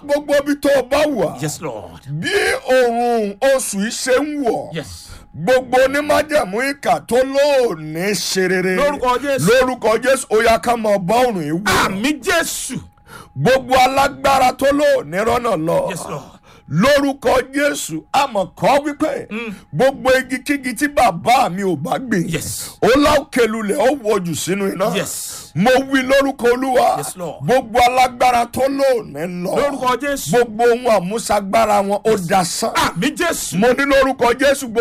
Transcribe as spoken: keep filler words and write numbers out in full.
gbogbo ibi tó o bá wà. Yes, Lord. Bí òòrùn oṣù yìí ṣe ń wọ̀. Yes. Gbogbo onímájẹ̀mú ìkà tó lóòní ṣe rere. Lórúkọ Jésù. Lórúkọ Jésù ó yá ká máa bá òrùn yìí wọ̀. Àmín Jésù. Gbogbo alágbára tó lóòní rọ́nà lọ. Yes, Lord. Lórúkọ Jésù àmọ̀kọ́ wípé gbogbo igi kígi tí bàbá mi ò bá gbìn. Yes. Ó láòkèlulẹ̀ ó wọ̀jù sínú iná. Yes. Mo wí lórúkọ Olúwa. Yes, Lord. Gbogbo alágbára tó lóòní lọ. Lórúkọ Jésù. Gbogbo ohun àmúṣagbára wọn ó dasán. Àmín Jésù. Mo ní lórúkọ Jésù.